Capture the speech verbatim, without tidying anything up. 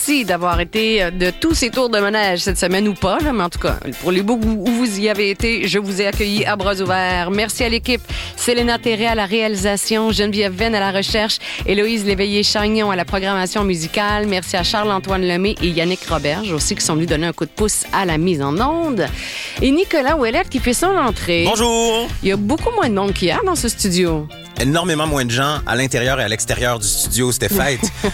merci d'avoir été de tous ces tours de manège cette semaine ou pas, là, mais en tout cas, pour les bouts où vous y avez été, je vous ai accueillis à bras ouverts. Merci à l'équipe. Célena Théré à la réalisation, Geneviève Venn à la recherche, Héloïse Léveillé-Chagnon à la programmation musicale. Merci à Charles-Antoine Lemay et Yannick Roberge aussi qui sont venus donner un coup de pouce à la mise en onde. Et Nicolas Ouellette qui fait son entrée. Bonjour! Il y a beaucoup moins de monde qu'hier dans ce studio. Énormément moins de gens à l'intérieur et à l'extérieur du studio. C'était fête.